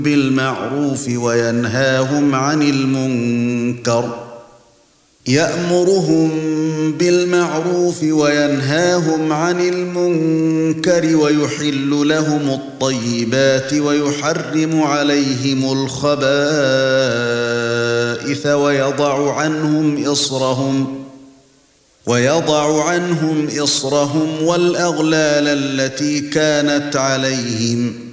بالمعروف وينهاهم عن المنكر يأمرهم بالمعروف وينهاهم عن المنكر ويحل لهم الطيبات ويحرم عليهم الخبائث ويضع عنهم إصرهم والأغلال التي كانت عليهم